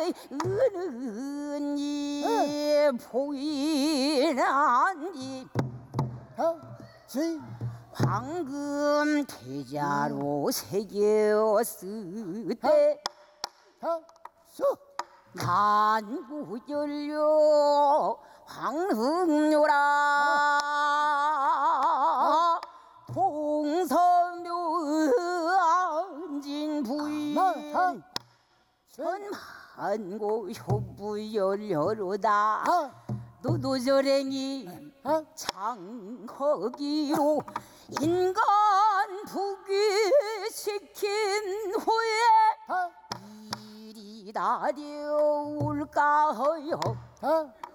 은이 보이나니 황금 태자로 새겼으되 간구열려 황흥료라 동서묘안진 부인 천만고 효부열려로다 노도절행이 장허기로 인간 부귀시킨 후에 일이 다려올까 하여